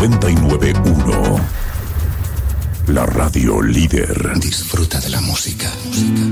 99.1. La radio líder. Disfruta de la música.